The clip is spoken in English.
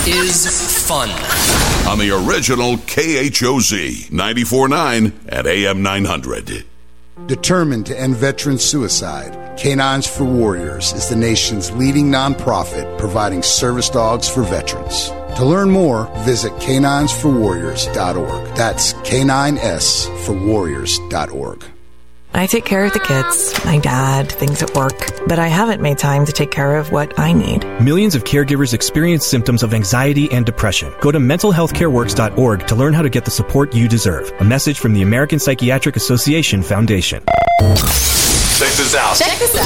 is fun. On the original KHOZ 94.9 at AM 900. Determined to end veteran suicide, Canines for Warriors is the nation's leading nonprofit providing service dogs for veterans. To learn more, visit caninesforwarriors.org. That's K9S4Warriors.org. I take care of the kids, my dad, things at work, but I haven't made time to take care of what I need. Millions of caregivers experience symptoms of anxiety and depression. Go to mentalhealthcareworks.org to learn how to get the support you deserve. A message from the American Psychiatric Association Foundation. Check this out.